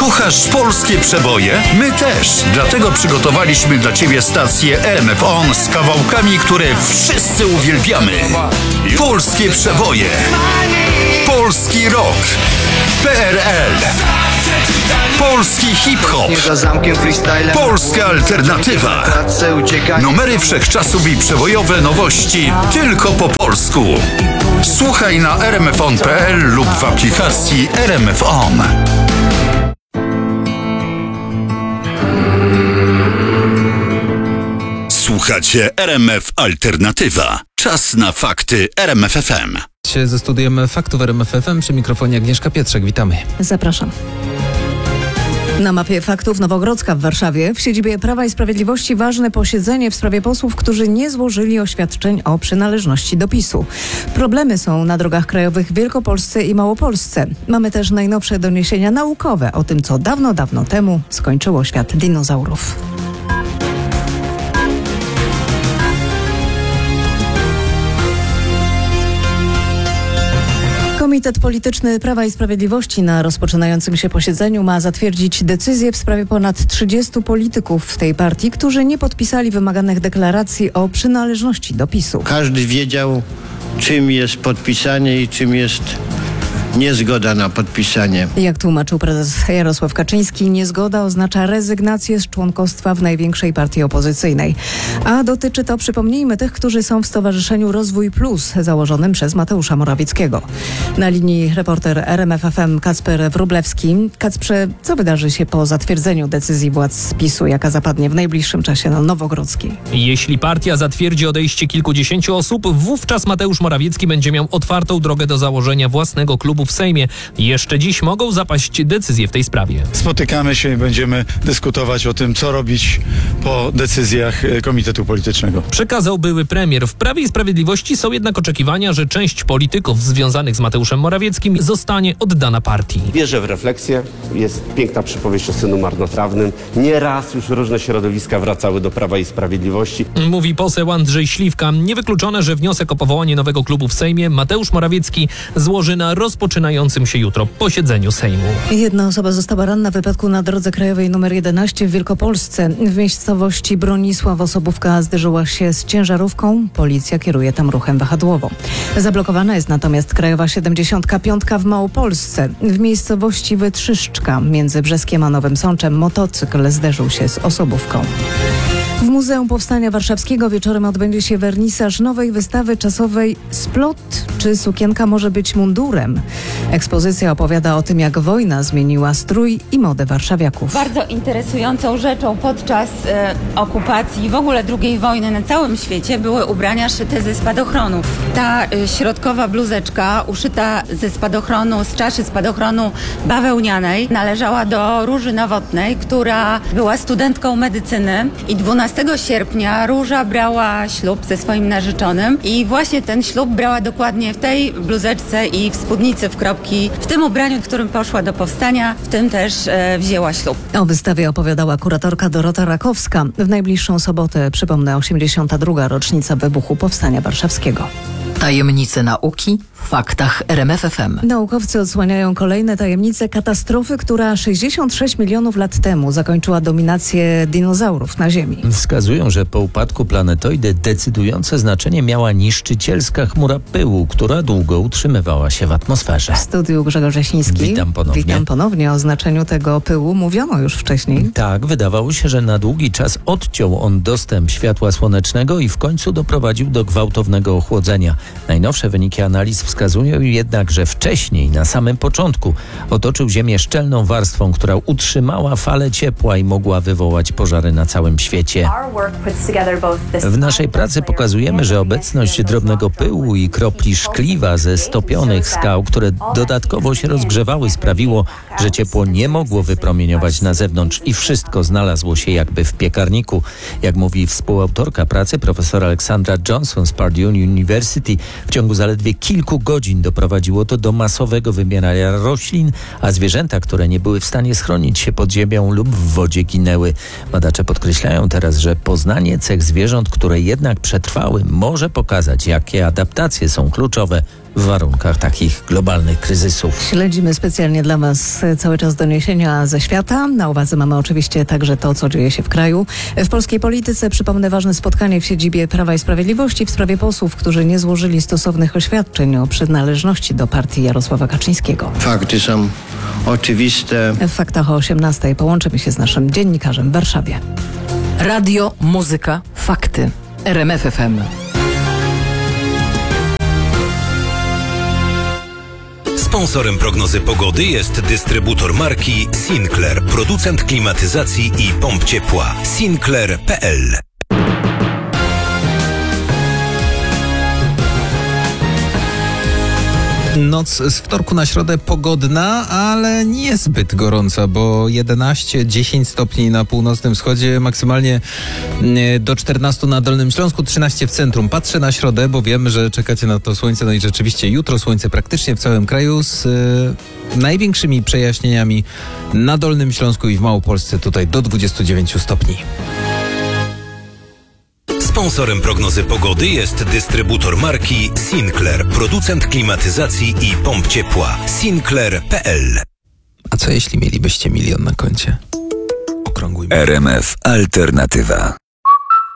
Kochasz polskie przeboje? My też. Dlatego przygotowaliśmy dla Ciebie stację RMF On z kawałkami, które wszyscy uwielbiamy. Polskie przeboje. Polski rock. PRL. Polski hip-hop. Polska alternatywa. Numery wszechczasów i przebojowe nowości tylko po polsku. Słuchaj na rmfon.pl lub w aplikacji RMF On. Słuchacie RMF Alternatywa. Czas na fakty RMF FM. Ze studiem faktów RMF FM przy mikrofonie Agnieszka Pietrzak. Witamy. Zapraszam. Na mapie faktów Nowogrodzka w Warszawie w siedzibie Prawa i Sprawiedliwości ważne posiedzenie w sprawie posłów, którzy nie złożyli oświadczeń o przynależności do PiS-u. Problemy są na drogach krajowych w Wielkopolsce i Małopolsce. Mamy też najnowsze doniesienia naukowe o tym, co dawno temu skończyło świat dinozaurów. Komitet Polityczny Prawa i Sprawiedliwości na rozpoczynającym się posiedzeniu ma zatwierdzić decyzję w sprawie ponad 30 polityków w tej partii, którzy nie podpisali wymaganych deklaracji o przynależności do PiS-u. Każdy wiedział, czym jest podpisanie i czym jest niezgoda na podpisanie. Jak tłumaczył prezes Jarosław Kaczyński, niezgoda oznacza rezygnację z członkostwa w największej partii opozycyjnej. A dotyczy to, przypomnijmy, tych, którzy są w Stowarzyszeniu Rozwój Plus, założonym przez Mateusza Morawieckiego. Na linii reporter RMF FM Kacper Wróblewski. Kacprze, co wydarzy się po zatwierdzeniu decyzji władz PiS-u, jaka zapadnie w najbliższym czasie na Nowogrodzkiej? Jeśli partia zatwierdzi odejście kilkudziesięciu osób, wówczas Mateusz Morawiecki będzie miał otwartą drogę do założenia własnego klubu w Sejmie. Jeszcze dziś mogą zapaść decyzje w tej sprawie. Spotykamy się i będziemy dyskutować o tym, co robić po decyzjach Komitetu Politycznego. Przekazał były premier. W Prawie i Sprawiedliwości są jednak oczekiwania, że część polityków związanych z Mateuszem Morawieckim zostanie oddana partii. Wierzę w refleksję. Jest piękna przypowieść o synu marnotrawnym. Nieraz już różne środowiska wracały do Prawa i Sprawiedliwości. Mówi poseł Andrzej Śliwka. Niewykluczone, że wniosek o powołanie nowego klubu w Sejmie Mateusz Morawiecki złoży na rozpoczynającym się jutro posiedzeniu Sejmu. Jedna osoba została ranna w wypadku na drodze krajowej nr 11 w Wielkopolsce. W miejscowości Bronisław osobówka zderzyła się z ciężarówką. Policja kieruje tam ruchem wahadłowo. Zablokowana jest natomiast krajowa 75 w Małopolsce. W miejscowości Wytrzyszczka między Brzeskiem a Nowym Sączem motocykl zderzył się z osobówką. W Muzeum Powstania Warszawskiego wieczorem odbędzie się wernisaż nowej wystawy czasowej Splot czy sukienka może być mundurem. Ekspozycja opowiada o tym, jak wojna zmieniła strój i modę warszawiaków. Bardzo interesującą rzeczą podczas okupacji i w ogóle II wojny na całym świecie były ubrania szyte ze spadochronów. Ta środkowa bluzeczka uszyta ze spadochronu, z czaszy spadochronu bawełnianej należała do Róży Nowotnej, która była studentką medycyny i 12 sierpnia Róża brała ślub ze swoim narzeczonym i właśnie ten ślub brała dokładnie w tej bluzeczce i w spódnicy w kropki, w tym ubraniu, w którym poszła do powstania, w tym też wzięła ślub. O wystawie opowiadała kuratorka Dorota Rakowska. W najbliższą sobotę przypomnę 82. rocznica wybuchu Powstania Warszawskiego. Tajemnice nauki w faktach RMF FM. Naukowcy odsłaniają kolejne tajemnice katastrofy, która 66 milionów lat temu zakończyła dominację dinozaurów na Ziemi. Wskazują, że po upadku planetoidy decydujące znaczenie miała niszczycielska chmura pyłu, która długo utrzymywała się w atmosferze. W studiu Grzegorz Jaśniński. Witam ponownie. Witam ponownie. O znaczeniu tego pyłu mówiono już wcześniej. Tak, wydawało się, że na długi czas odciął on dostęp światła słonecznego i w końcu doprowadził do gwałtownego ochłodzenia. Najnowsze wyniki analiz wskazują jednak, że wcześniej, na samym początku, otoczył Ziemię szczelną warstwą, która utrzymała falę ciepła i mogła wywołać pożary na całym świecie. W naszej pracy pokazujemy, że obecność drobnego pyłu i kropli szkliwa ze stopionych skał, które dodatkowo się rozgrzewały, sprawiło, że ciepło nie mogło wypromieniować na zewnątrz i wszystko znalazło się jakby w piekarniku. Jak mówi współautorka pracy, profesor Alexandra Johnson z Purdue University, w ciągu zaledwie kilku godzin doprowadziło to do masowego wymierania roślin, a zwierzęta, które nie były w stanie schronić się pod ziemią lub w wodzie, ginęły. Badacze podkreślają teraz, że poznanie cech zwierząt, które jednak przetrwały, może pokazać, jakie adaptacje są kluczowe w warunkach takich globalnych kryzysów. Śledzimy specjalnie dla Was cały czas doniesienia ze świata. Na uwadze mamy oczywiście także to, co dzieje się w kraju. W polskiej polityce, przypomnę, ważne spotkanie w siedzibie Prawa i Sprawiedliwości w sprawie posłów, którzy nie złożyli stosownych oświadczeń o przynależności do partii Jarosława Kaczyńskiego. Fakty są oczywiste. W faktach o 18:00 połączymy się z naszym dziennikarzem w Warszawie. Radio, muzyka, fakty. RMF FM. Sponsorem prognozy pogody jest dystrybutor marki Sinclair, producent klimatyzacji i pomp ciepła. Sinclair.pl. Noc z wtorku na środę pogodna, ale niezbyt gorąca, bo 11-10 stopni na północnym wschodzie, maksymalnie do 14 na Dolnym Śląsku, 13 w centrum. Patrzę na środę, bo wiem, że czekacie na to słońce, no i rzeczywiście jutro słońce praktycznie w całym kraju z największymi przejaśnieniami na Dolnym Śląsku i w Małopolsce, tutaj do 29 stopni. Sponsorem prognozy pogody jest dystrybutor marki Sinclair, producent klimatyzacji i pomp ciepła. Sinclair.pl. A co jeśli mielibyście 1 000 000 na koncie? Okrągłym. RMF Alternatywa.